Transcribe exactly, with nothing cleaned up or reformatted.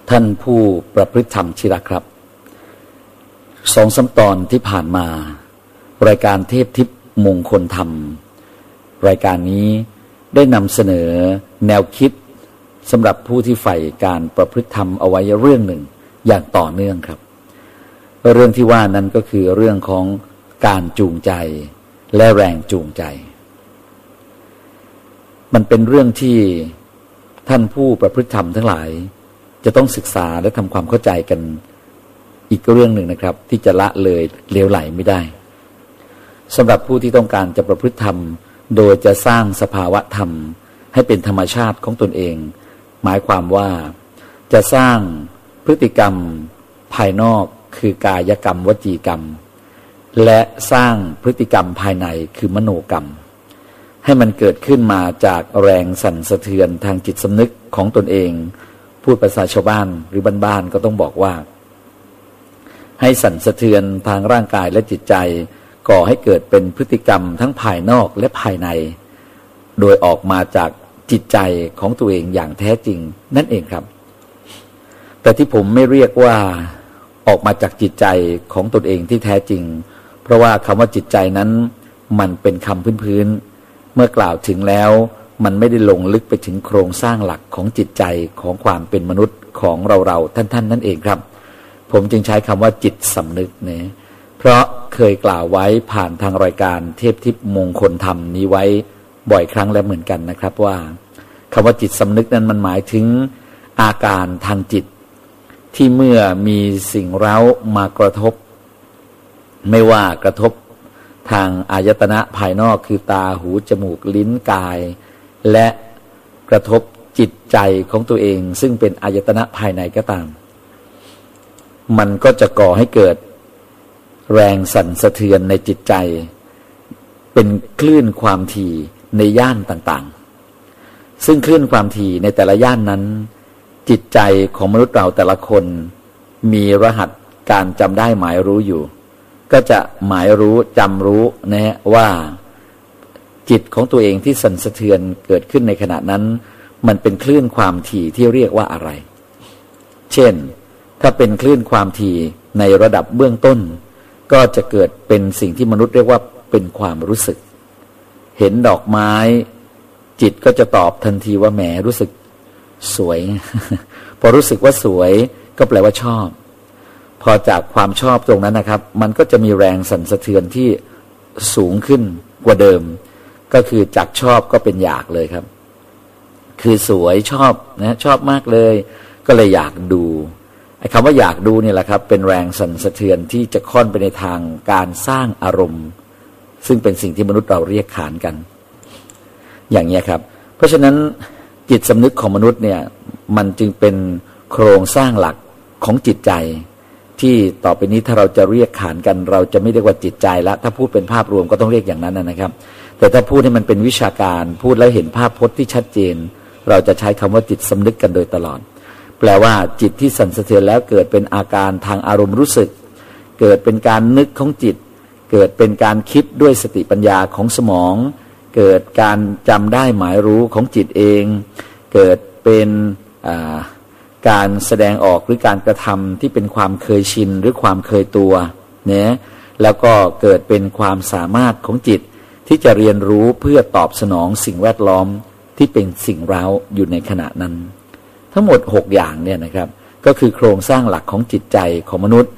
ท่านผู้ประพฤติธรรมที่รักครับสองสามตอนที่ผ่านมารายการเทพทิพย์มงคลธรรมรายการนี้ได้นำเสนอแนวคิดสำหรับผู้ที่ใฝ่การประพฤติธรรมเอาไว้เรื่องหนึ่งอย่างต่อเนื่องครับเรื่องที่ว่านั้นก็คือเรื่องของการจูงใจและแรงจูงใจมันเป็นเรื่องที่ท่านผู้ประพฤติธรรมทั้งหลายจะต้องศึกษาและทำความเข้าใจกันอีกเรื่องหนึ่งนะครับที่จะละเลยเลวไหลไม่ได้สำหรับผู้ที่ต้องการจะประพฤติธรรมโดยจะสร้างสภาวะธรรมให้เป็นธรรมชาติของตนเองหมายความว่าจะสร้างพฤติกรรมภายนอกคือกายกรรมวจีกรรมและสร้างพฤติกรรมภายในคือมโนกรรมให้มันเกิดขึ้นมาจากแรงสั่นสะเทือนทางจิตสำนึกของตนเองพูดภาษาชาวบ้านหรือบ้านๆก็ต้องบอกว่าให้สั่นสะเทือนทางร่างกายและจิตใจก่อให้เกิดเป็นพฤติกรรมทั้งภายนอกและภายในโดยออกมาจากจิตใจของตัวเองอย่างแท้จริงนั่นเองครับแต่ที่ผมไม่เรียกว่าออกมาจากจิตใจของตนเองที่แท้จริงเพราะว่าคำว่าจิตใจนั้นมันเป็นคำพื้นๆเมื่อกล่าวถึงแล้วมันไม่ได้ลงลึกไปถึงโครงสร้างหลักของจิตใจของความเป็นมนุษย์ของเราๆท่านๆนั่นเองครับผมจึงใช้คำว่าจิตสำนึกเนี่ยเพราะเคยกล่าวไว้ผ่านทางรายการเทพทิพย์มงคลธรรมนี้ไว้บ่อยครั้งแล้วเหมือนกันนะครับว่าคำว่าจิตสำนึกนั้นมันหมายถึงอาการทางจิตที่เมื่อมีสิ่งเร้ามากระทบไม่ว่ากระทบทางอายตนะภายนอกคือตาหูจมูกลิ้นกายและกระทบจิตใจของตัวเองซึ่งเป็นอายตนะภายในก็ตามมันก็จะก่อให้เกิดแรงสั่นสะเทือนในจิตใจเป็นคลื่นความถี่ในย่านต่างๆซึ่งคลื่นความถี่ในแต่ละย่านนั้นจิตใจของมนุษย์เราแต่ละคนมีรหัสการจำได้หมายรู้อยู่ก็จะหมายรู้จำรู้นะฮะว่าจิตของตัวเองที่สั่นสะเทือนเกิดขึ้นในขณะนั้นมันเป็นคลื่นความถี่ที่เรียกว่าอะไรเช่นถ้าเป็นคลื่นความถี่ในระดับเบื้องต้นก็จะเกิดเป็นสิ่งที่มนุษย์เรียกว่าเป็นความรู้สึกเห็นดอกไม้จิตก็จะตอบทันทีว่าแหมรู้สึกสวย พอรู้สึกว่าสวยก็แปลว่าชอบพอจากความชอบตรงนั้นนะครับมันก็จะมีแรงสั่นสะเทือนที่สูงขึ้นกว่าเดิมก็คือจากชอบก็เป็นอยากเลยครับคือสวยชอบนะชอบมากเลยก็เลยอยากดูไอ้คำว่าอยากดูเนี่ยแหละครับเป็นแรงสั่นสะเทือนที่จะค่อนไปในทางการสร้างอารมณ์ซึ่งเป็นสิ่งที่มนุษย์เราเรียกขานกันอย่างนี้ครับเพราะฉะนั้นจิตสำนึกของมนุษย์เนี่ยมันจึงเป็นโครงสร้างหลักของจิตใจที่ต่อไปนี้ถ้าเราจะเรียกขานกันเราจะไม่เรียกว่าจิตใจละถ้าพูดเป็นภาพรวมก็ต้องเรียกอย่างนั้นนะครับแต่ถ้าพูดให้มันเป็นวิชาการพูดแล้วเห็นภาพพจน์ที่ชัดเจนเราจะใช้คำว่าจิตสำนึกกันโดยตลอดแปลว่าจิตที่สั่นสะเทือนแล้วเกิดเป็นอาการทางอารมณ์รู้สึกเกิดเป็นการนึกของจิตเกิดเป็นการคิดด้วยสติปัญญาของสมองเกิดการจำได้หมายรู้ของจิตเองเกิดเป็นการแสดงออกหรือการกระทำที่เป็นความเคยชินหรือความเคยตัวเนี่ยแล้วก็เกิดเป็นความสามารถของจิตที่จะเรียนรู้เพื่อตอบสนองสิ่งแวดล้อมที่เป็นสิ่งเร้าอยู่ในขณะนั้นทั้งหมดหกอย่างเนี่ยนะครับก็คือโครงสร้างหลักของจิตใจของมนุษย์